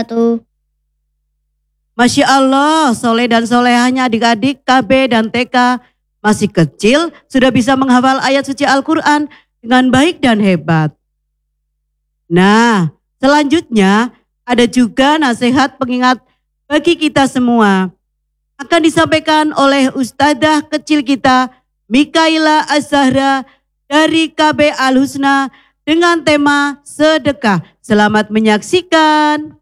wabarakatuh. Masya Allah, soleh dan solehahnya adik-adik KB dan TK masih kecil sudah bisa menghafal ayat suci Al-Quran dengan baik dan hebat. Nah, selanjutnya ada juga nasihat pengingat bagi kita semua. Akan disampaikan oleh Ustadzah kecil kita, Mikaila Az-Zahra dari KB Al-Husna dengan tema sedekah. Selamat menyaksikan.